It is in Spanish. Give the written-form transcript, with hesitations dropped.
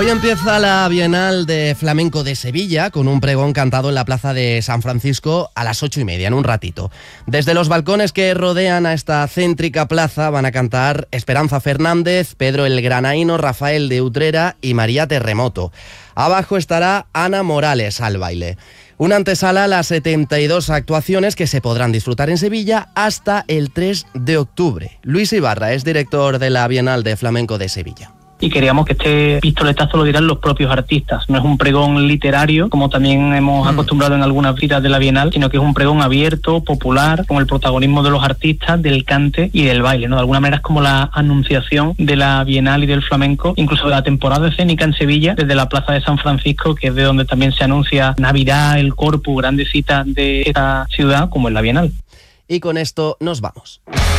Hoy empieza la Bienal de Flamenco de Sevilla con un pregón cantado en la plaza de San Francisco a las 8:30, en un ratito. Desde los balcones que rodean a esta céntrica plaza van a cantar Esperanza Fernández, Pedro el Granaíno, Rafael de Utrera y María Terremoto. Abajo estará Ana Morales al baile. Una antesala a las 72 actuaciones que se podrán disfrutar en Sevilla hasta el 3 de octubre. Luis Ibarra es director de la Bienal de Flamenco de Sevilla. Y queríamos que este pistoletazo lo dieran los propios artistas. No es un pregón literario, como también hemos acostumbrado en algunas citas de la Bienal, sino que es un pregón abierto, popular, con el protagonismo de los artistas, del cante y del baile, ¿no? De alguna manera es como la anunciación de la Bienal y del flamenco, incluso de la temporada escénica en Sevilla, desde la plaza de San Francisco, que es de donde también se anuncia Navidad, el Corpus, grandes citas de esta ciudad, como en la Bienal. Y con esto nos vamos.